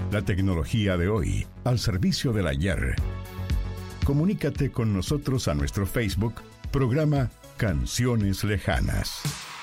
La tecnología de hoy, al servicio del ayer. Comunícate con nosotros a nuestro Facebook, programa Canciones Lejanas.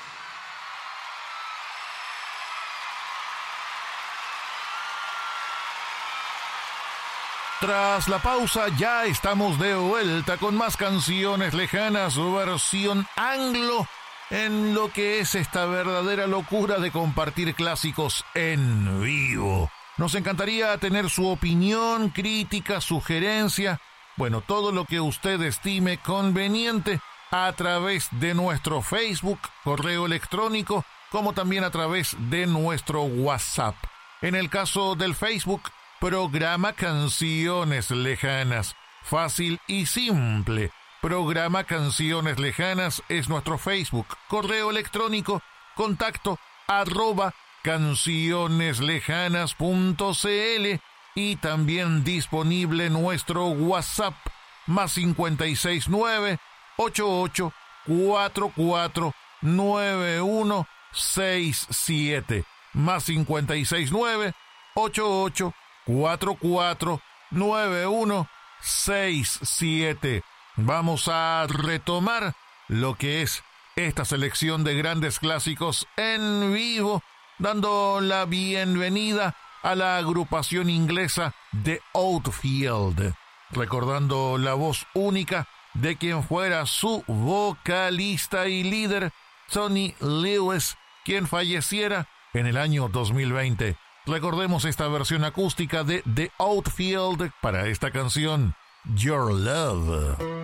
Tras la pausa ya estamos de vuelta con más Canciones Lejanas, versión anglo, en lo que es esta verdadera locura de compartir clásicos en vivo. Nos encantaría tener su opinión, crítica, sugerencia, bueno, todo lo que usted estime conveniente a través de nuestro Facebook, correo electrónico, como también a través de nuestro WhatsApp. En el caso del Facebook, programa Canciones Lejanas. Fácil y simple. Programa Canciones Lejanas es nuestro Facebook. Correo electrónico, contacto @cancioneslejanas.cl y también disponible nuestro WhatsApp más 569 88 44 9167 más 569 88 449167. Vamos a retomar lo que es esta selección de grandes clásicos en vivo, dando la bienvenida a la agrupación inglesa The Outfield, recordando la voz única de quien fuera su vocalista y líder, Tony Lewis, quien falleciera en el año 2020. Recordemos esta versión acústica de The Outfield para esta canción, Your Love.